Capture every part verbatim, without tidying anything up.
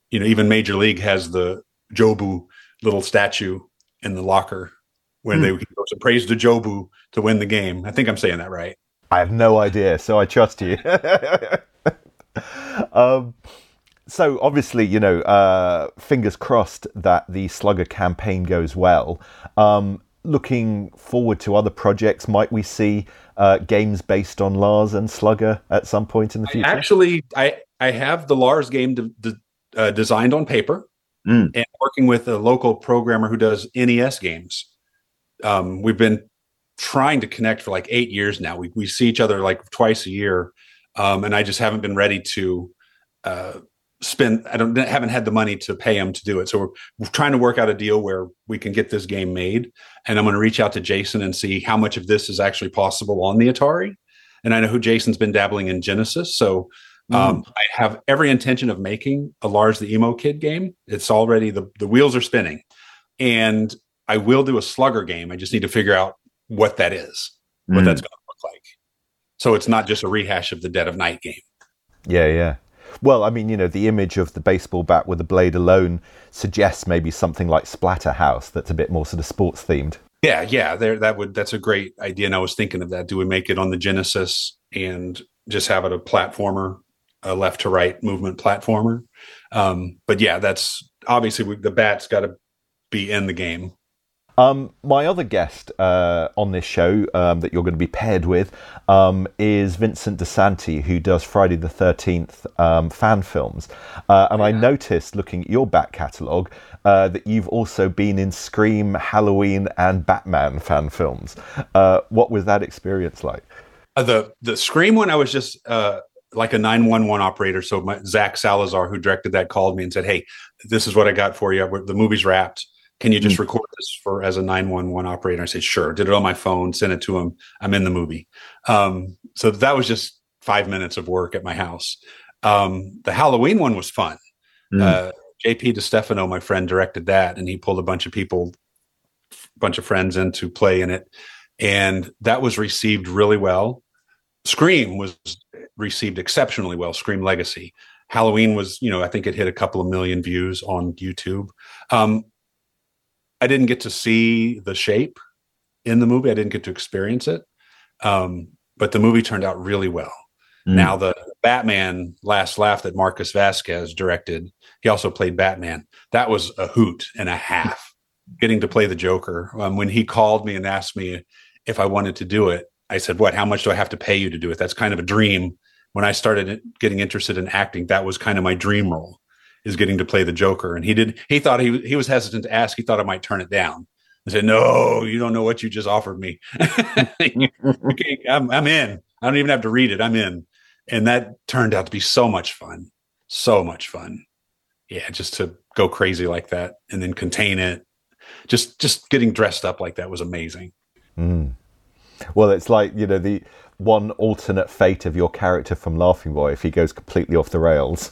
you know, even Major League has the Jobu little statue in the locker when mm. they go to praise the Jobu to win the game. I think I'm saying that right. I have no idea, so I trust you. um, so obviously, you know, uh, fingers crossed that the Slugger campaign goes well. Um, looking forward to other projects, might we see uh, games based on Lars and Slugger at some point in the future? Actually, I, I have the Lars game de- de- uh, designed on paper mm. and working with a local programmer who does N E S games. Um, we've been trying to connect for like eight years now. We we see each other like twice a year, um, and I just haven't been ready to uh, spend. I don't haven't had the money to pay him to do it. So we're, we're trying to work out a deal where we can get this game made. And I'm going to reach out to Jason and see how much of this is actually possible on the Atari. And I know who Jason's been dabbling in Genesis, so um, mm. I have every intention of making a Lars the Emo Kid game. It's already the the wheels are spinning, and I will do a Slugger game. I just need to figure out what that is, what mm. that's going to look like. So it's not just a rehash of the Dead of Night game. Yeah, yeah. Well, I mean, you know, the image of the baseball bat with the blade alone suggests maybe something like Splatterhouse that's a bit more sort of sports themed. Yeah, yeah. There, that would that's a great idea. And I was thinking of that. Do we make it on the Genesis and just have it a platformer, a left to right movement platformer? Um, but yeah, that's obviously we, the bat's got to be in the game. Um, my other guest uh, on this show um, that you're going to be paired with um, is Vincent DeSanti, who does Friday the thirteenth um, fan films. Uh, and yeah. I noticed, looking at your back catalogue, uh, that you've also been in Scream, Halloween, and Batman fan films. Uh, what was that experience like? Uh, the the Scream one, I was just uh, like a nine one one operator. So my, Zach Salazar, who directed that, called me and said, "Hey, this is what I got for you. The movie's wrapped. Can you just mm. record this for as a nine one one operator?" I said, sure. Did it on my phone, sent it to him. I'm in the movie. Um, so that was just five minutes of work at my house. Um, the Halloween one was fun. Mm. Uh, J P DeStefano, my friend, directed that, and he pulled a bunch of people, a bunch of friends in to play in it. And that was received really well. Scream was received exceptionally well, Scream Legacy. Halloween was, you know, I think it hit a couple of million views on YouTube. Um, I didn't get to see the shape in the movie. I didn't get to experience it. Um, but the movie turned out really well. Mm. Now, the Batman Last Laugh that Marcus Vasquez directed, he also played Batman. That was a hoot and a half, getting to play the Joker. Um, when he called me and asked me if I wanted to do it, I said, what, how much do I have to pay you to do it? That's kind of a dream. When I started getting interested in acting, that was kind of my dream role, is getting to play the Joker. And he did, he thought he, he was hesitant to ask. He thought I might turn it down. I said, no, you don't know what you just offered me. I'm, I'm in. I don't even have to read it. I'm in. And that turned out to be so much fun. So much fun. Yeah. Just to go crazy like that and then contain it. Just, just getting dressed up like that was amazing. Mm. Well, it's like, you know, the one alternate fate of your character from Laughing Boy if he goes completely off the rails.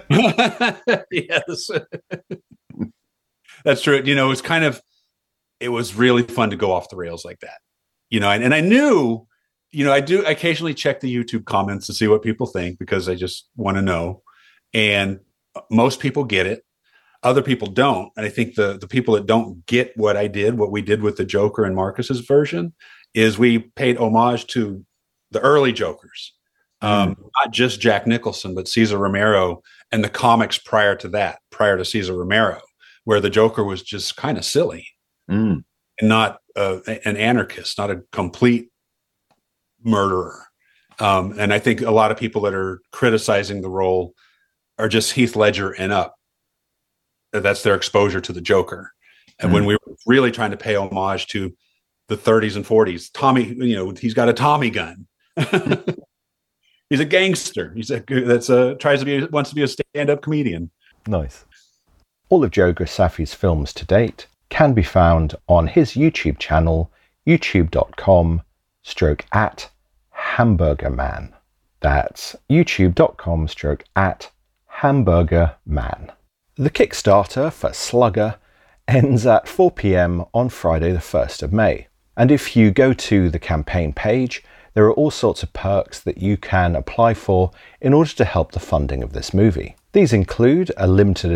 Yes. That's true. You know, it's kind of, it was really fun to go off the rails like that. You know, and, and I knew, you know, I do occasionally check the YouTube comments to see what people think because I just want to know. And most people get it. Other people don't. And I think the the people that don't get what I did, what we did with the Joker and Marcus's version, is we paid homage to the early Jokers, um, mm. not just Jack Nicholson, but Cesar Romero and the comics prior to that, prior to Cesar Romero, where the Joker was just kind of silly mm. and not uh, an anarchist, not a complete murderer. Um, and I think a lot of people that are criticizing the role are just Heath Ledger and up. That's their exposure to the Joker. And mm. when we were really trying to pay homage to the thirties and forties, Tommy, you know, he's got a Tommy gun. He's a gangster. He's a that's a tries to be wants to be a stand-up comedian. Nice. All of Joe Grassafi's films to date can be found on his YouTube channel, youtube.com stroke at hamburger man. That's youtube.com stroke at hamburger man. The Kickstarter for Slugger ends at four p.m. on Friday the first of May. And if you go to the campaign page, there are all sorts of perks that you can apply for in order to help the funding of this movie. These include a limited